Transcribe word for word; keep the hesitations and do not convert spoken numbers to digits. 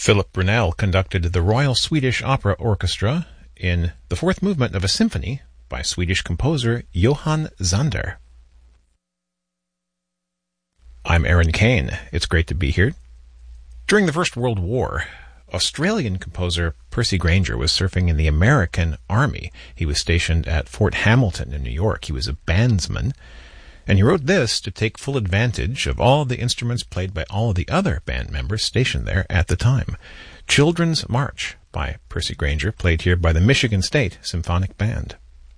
Philip Brunel conducted the Royal Swedish Opera Orchestra in the fourth movement of a symphony by Swedish composer Johann Zander. I'm Aaron Kane. It's great to be here. During the First World War, Australian composer Percy Grainger was serving in the American Army. He was stationed at Fort Hamilton in New York. He was a bandsman, and he wrote this to take full advantage of all the instruments played by all of the other band members stationed there at the time. Children's March by Percy Grainger, played here by the Michigan State Symphonic Band.